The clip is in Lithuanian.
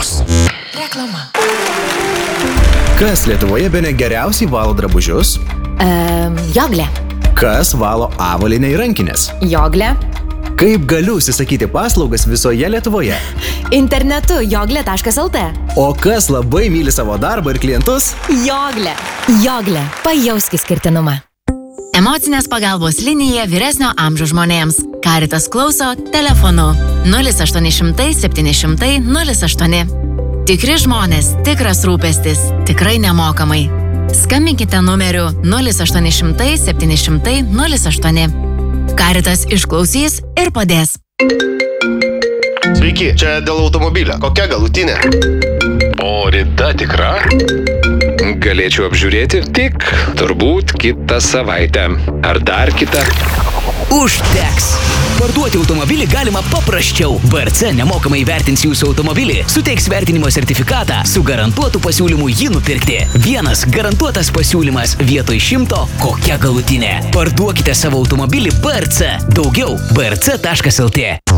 Netrukus. Reklama. Kas Lietuvoje bene geriausiai valo drabužius? Joglė. Kas valo avalynę ir rankinės? Joglė. Kaip galiu užsisakyti paslaugas visoje Lietuvoje? Internetu joglė.lt. O kas labai myli savo darbą ir klientus? Joglė. Joglė. Pajausk išskirtinumą. Emocinės pagalbos linija vyresnio amžiaus žmonėms. Caritas klauso telefonu 0800 700 08. Tikri žmonės, tikras rūpestis, tikrai nemokamai. Skambinkite numeriu 0800 700 08. Caritas išklausys ir padės. Sveiki, čia dėl automobilio. Kokia galutinė? O rida tikra? Galėčiau apžiūrėti tik turbūt kitą savaitę. Ar dar kitą? Užteks! Parduoti automobilį galima paprasčiau. BRC nemokamai vertins jūsų automobilį, suteiks vertinimo sertifikatą su garantuotu pasiūlymu jį nupirkti. Vienas garantuotas pasiūlymas vietoj 100, kokia galutinė. Parduokite savo automobilį BRC. Daugiau brc.lt.